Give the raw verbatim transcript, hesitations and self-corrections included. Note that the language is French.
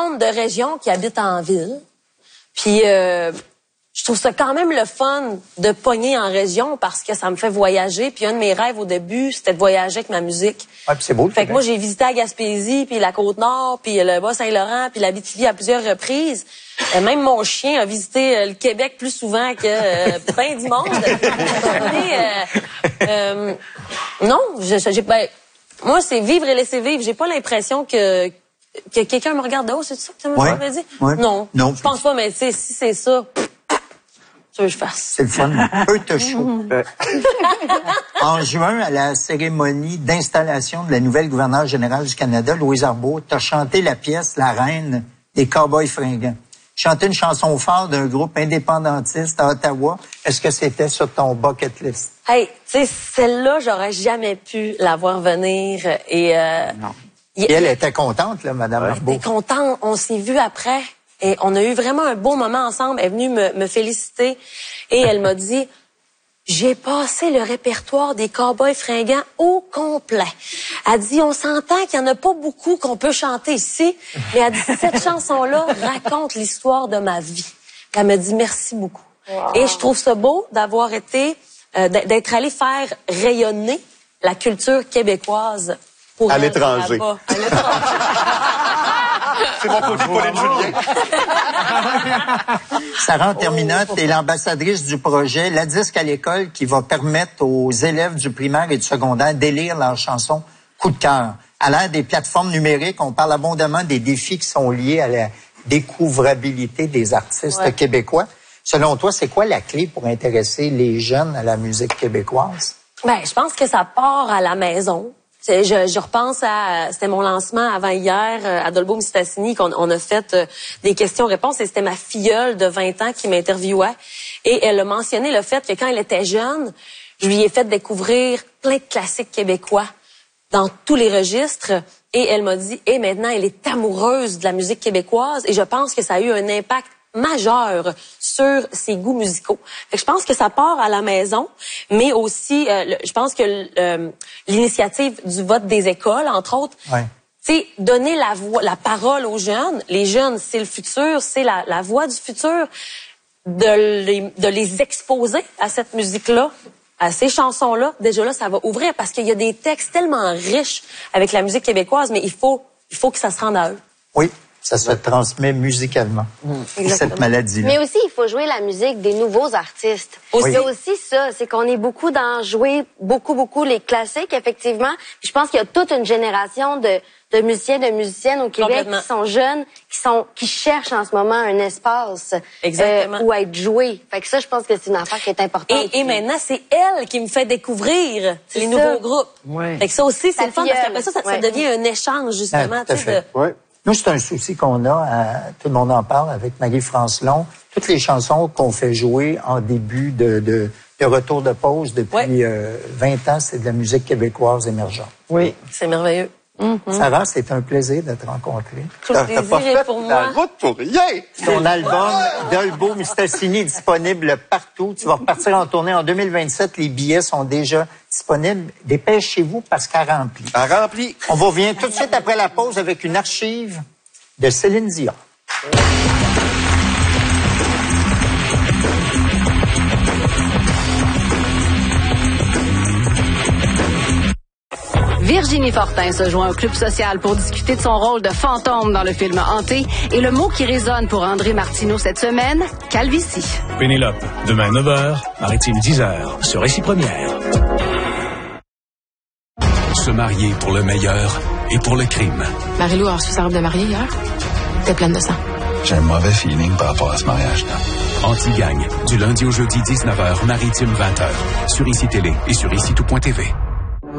monde de région qui habite en ville. Puis euh, je trouve ça quand même le fun de pogner en région parce que ça me fait voyager. Puis un de mes rêves au début, c'était de voyager avec ma musique. Ouais, puis c'est beau. Fait que moi, j'ai visité la Gaspésie, puis la Côte-Nord, puis le Bas-Saint-Laurent, puis l'Abitibi à plusieurs reprises. Euh, même mon chien a visité euh, le Québec plus souvent que euh, ben du monde. Mais, euh, euh, non, je, j'ai ben, moi, c'est vivre et laisser vivre. J'ai pas l'impression que que quelqu'un me regarde de haut, c'est ça que tu m'as ouais, dit? Ouais. Non, non, je pense pas, mais tu sais, si c'est ça, tu veux que je fasse. C'est le fun. Peu te chaud. En juin, à la cérémonie d'installation de la nouvelle gouverneure générale du Canada, Louise Arbour, tu as chanté la pièce « La reine des Cowboys fringants ». Chanter une chanson phare d'un groupe indépendantiste à Ottawa, est-ce que c'était sur ton bucket list? Hey, tu sais, celle-là, j'aurais jamais pu la voir venir et... Euh, non. Et elle était contente, là, Mme ouais. Arbour. Elle était contente. On s'est vus après et on a eu vraiment un beau moment ensemble. Elle est venue me, me féliciter et elle m'a dit « J'ai passé le répertoire des Cowboys fringants au complet. » Elle dit « On s'entend qu'il n'y en a pas beaucoup qu'on peut chanter ici, mais elle dit « Cette chanson-là raconte l'histoire de ma vie. » Elle me dit « Merci beaucoup. Wow. » Et je trouve ça beau d'avoir été, euh, d'être allé faire rayonner la culture québécoise. Pour à l'étranger. C'est mon côté Pauline Julien. Sarah, en terminant, tu es l'ambassadrice du projet La Disque à l'école qui va permettre aux élèves du primaire et du secondaire d'élire leurs chansons coup de cœur. À l'ère des plateformes numériques, on parle abondamment des défis qui sont liés à la découvrabilité des artistes ouais. québécois. Selon toi, c'est quoi la clé pour intéresser les jeunes à la musique québécoise? Ben, je pense que ça part à la maison. Je, je repense à, c'était mon lancement avant hier à Dolbeau-Mistassini qu'on on a fait euh, des questions-réponses et c'était ma filleule de vingt ans qui m'interviewait et elle a mentionné le fait que quand elle était jeune, je lui ai fait découvrir plein de classiques québécois dans tous les registres et elle m'a dit et maintenant elle est amoureuse de la musique québécoise et je pense que ça a eu un impact majeur sur ses goûts musicaux. Fait que je pense que ça part à la maison, mais aussi, euh, le, je pense que euh, l'initiative du vote des écoles, entre autres, ouais. tu sais, donner la voix, la parole aux jeunes. Les jeunes, c'est le futur, c'est la, la voix du futur. De les, de les exposer à cette musique-là, à ces chansons-là. Déjà là, ça va ouvrir parce qu'il y a des textes tellement riches avec la musique québécoise, mais il faut, il faut que ça se rende à eux. Oui. Ça se transmet musicalement, mmh. cette maladie-là. Mais aussi, il faut jouer la musique des nouveaux artistes. Oui. Il y a aussi ça, c'est qu'on est beaucoup dans jouer beaucoup, beaucoup les classiques, effectivement. Puis je pense qu'il y a toute une génération de, de musiciens, de musiciennes au Québec qui sont jeunes, qui sont qui cherchent en ce moment un espace Exactement. Euh, où être joué. Fait que ça, je pense que c'est une affaire qui est importante. Et, et maintenant, c'est elle qui me fait découvrir les ça. nouveaux groupes. Ouais. Fait que ça aussi, c'est le fun, parce qu'après ça, ça, ouais. ça devient un échange, justement. Ah, tout à fait. De... Ouais. Nous, c'est un souci qu'on a, à, tout le monde en parle avec Marie-France Long. Toutes les chansons qu'on fait jouer en début de, de, de retour de pause depuis ouais. euh, vingt ans, c'est de la musique québécoise émergente. Oui, c'est merveilleux. Mm-hmm. Sarah, c'est un plaisir de te rencontrer. Tout le plaisir est pour moi. La route pour rien. Ton album Dolbeau-Mistassini est disponible partout. Tu vas repartir en tournée en deux mille vingt-sept. Les billets sont déjà disponibles. Dépêchez-vous parce qu'elle remplit. Elle remplit. On vous revient tout de suite après la pause avec une archive de Céline Dion. Virginie Fortin se joint au Club social pour discuter de son rôle de fantôme dans le film Hanté et le mot qui résonne pour André Martineau cette semaine, calvitie. Pénélope, demain neuf heures, Maritime dix heures, sur Récit Première. Se marier pour le meilleur et pour le crime. Marie-Lou a reçu sa robe de mariée hier. T'es pleine de sang. J'ai un mauvais feeling par rapport à ce mariage-là. Anti-gang, du lundi au jeudi dix-neuf heures, Maritime vingt heures, sur Ici Télé et sur ici tout point T V.